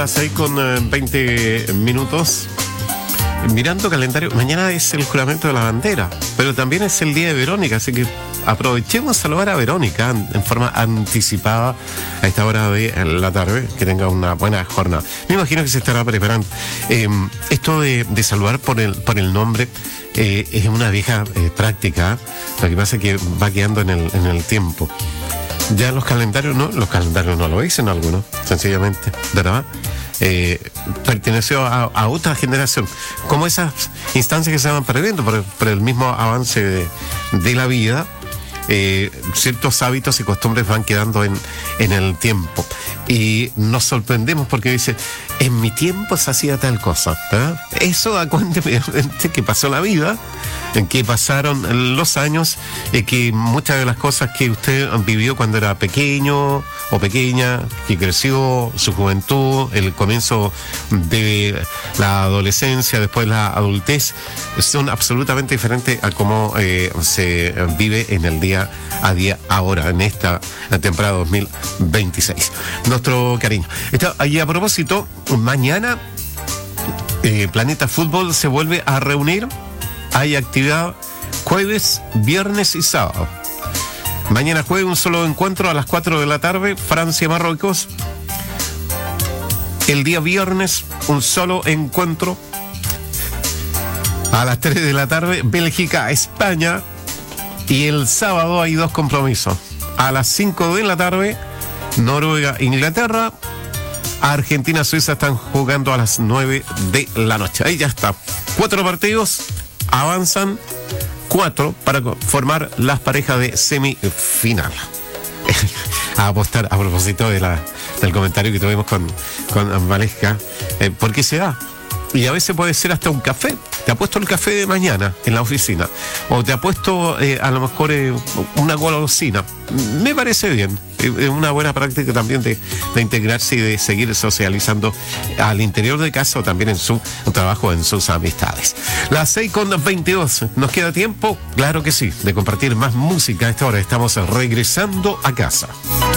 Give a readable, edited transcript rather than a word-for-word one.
Las 6:20. Mirando calendario, mañana es el juramento de la bandera, pero también es el día de Verónica, así que aprovechemos a saludar a Verónica en forma anticipada a esta hora de la tarde. Que tenga una buena jornada. Me imagino que se estará preparando. Esto de saludar por el nombre es una vieja práctica. Lo que pasa es que va quedando en el tiempo. Ya los calendarios no lo dicen algunos, sencillamente, ¿verdad? Perteneció a otra generación, como esas instancias que se van perdiendo por el mismo avance de la vida. Ciertos hábitos y costumbres van quedando en el tiempo y nos sorprendemos porque dice, en mi tiempo se hacía tal cosa, ¿verdad? Eso da cuenta evidentemente que pasó la vida, en que pasaron los años, que muchas de las cosas que usted vivió cuando era pequeño o pequeña, que creció, su juventud, el comienzo de la adolescencia, después la adultez, son absolutamente diferentes a cómo se vive en el día a día ahora, en esta temporada 2026. Nuestro cariño. Y a propósito, mañana Planeta Fútbol se vuelve a reunir. Hay actividad jueves, viernes y sábado. Mañana jueves un solo encuentro a las 4 de la tarde, Francia-Marruecos. El día viernes un solo encuentro a las 3 de la tarde, Bélgica-España. Y el sábado hay dos compromisos. A las 5 de la tarde, Noruega-Inglaterra. Argentina-Suiza están jugando a las 9 de la noche. Ahí ya está. 4 partidos, avanzan 4 para formar las parejas de semifinal. A apostar, a propósito del comentario que tuvimos con Valesca, porque se da. Y a veces puede ser hasta un café. Te apuesto el café de mañana en la oficina. O te apuesto a lo mejor una golosina. Me parece bien. Es una buena práctica también de integrarse y de seguir socializando al interior de casa o también en su trabajo, en sus amistades. Las 6:22. ¿Nos queda tiempo? Claro que sí. De compartir más música a esta hora. Estamos regresando a casa.